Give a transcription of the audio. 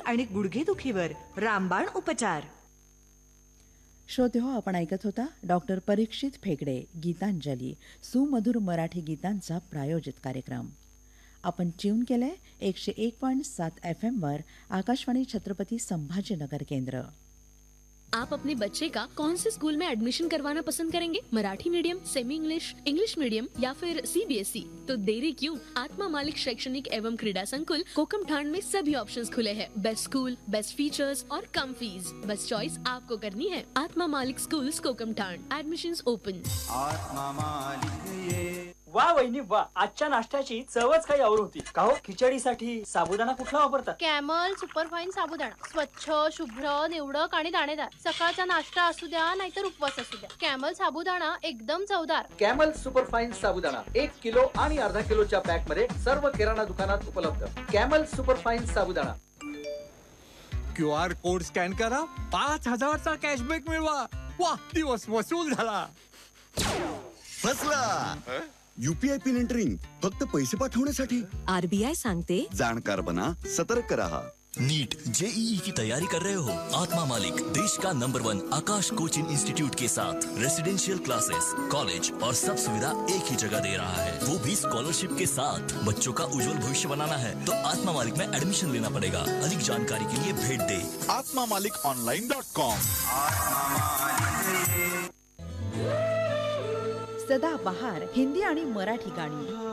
आणि गुडघेदुखीवर रामबाण उपचार. श्रोतेहो, आपण ऐकत होता डॉक्टर परीक्षित फेगडे गीतांजली सुमधुर मराठी गीतांचा प्रायोजित कार्यक्रम. आपण ट्यून केलंय 101.7 FM वर आकाशवाणी छत्रपती संभाजीनगर केंद्र. आप अपने बच्चे का कौन से स्कूल में एडमिशन करवाना पसंद करेंगे? Marathi medium, semi English, English medium या फिर CBSE? तो देरी क्यों? आत्मा मालिक शैक्षणिक एवं क्रीड़ा संकुल कोकमठाण में सभी ऑप्शंस खुले हैं. बेस्ट स्कूल, बेस्ट फीचर्स और कम फीस. बस चॉइस आपको करनी है. आत्मा मालिक स्कूल्स कोकमठाण. Admissions open. आत्मा मालिक. वा वहिनी वा, आजच्या नाश्त्याची चवच काही और होती. का हो, खिचडीसाठी साबुदाणा कुठला वापरतात? कॅमल सुपरफाईन साबुदाणा. स्वच्छ, शुभ्र, निवडक आणि दाणेदार. सकाळचा नाश्ता असू द्या नाहीतर उपवास असू द्या, कॅमल साबुदाणा एकदम चवदार. कॅमल सुपरफाईन साबुदाणा 1 किलो आणि अर्धा किलोच्या पॅक मध्ये सर्व किराणा दुकानात उपलब्ध. कॅमल सुपरफाईन साबुदाणा. QR कोड स्कॅन करा, 5,000चा कॅशबॅक मिळवा. वा, दिवस वसूल झाला. फसला. UPI पिन एंटरिंग फक्त पैसे पाठवण्यासाठी. RBI सांगते, जाणकार बना, सतर्क रहा. नीट JEE की तैयारी कर रहे हो? आत्मा मालिक देश का नंबर 1 आकाश कोचिंग इंस्टीट्यूट के साथ रेसिडेंशियल क्लासेस, कॉलेज और सब सुविधा एक ही जगह दे रहा है, वो भी स्कॉलरशिप के साथ. बच्चों का उज्जवल भविष्य बनाना है तो आत्मा मालिक में एडमिशन लेना पड़ेगा. अधिक जानकारी के लिए भेंट दे atmamalikonline.com. सदा बहार हिंदी आणि मराठी गाणी.